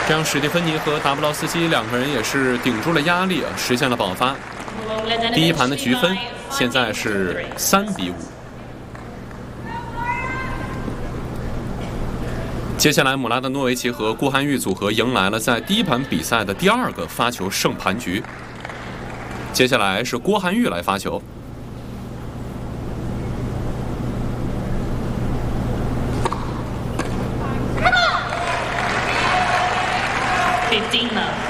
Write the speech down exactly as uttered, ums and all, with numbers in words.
这样史蒂芬妮和达布劳斯基两个人也是顶住了压力啊，实现了保发。第一盘的局分现在是三比五。接下来，姆拉德诺维奇和顾汉玉组合迎来了在第一盘比赛的第二个发球胜盘局。接下来是郭涵玉来发球。 fifteen love.